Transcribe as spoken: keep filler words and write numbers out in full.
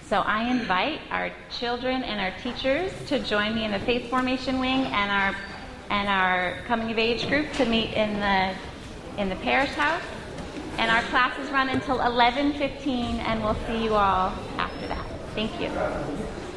So I invite our children and our teachers to join me in the Faith Formation Wing and our and our Coming of Age group to meet in the in the parish house. And our classes run until eleven fifteen, and we'll see you all after that. Thank you.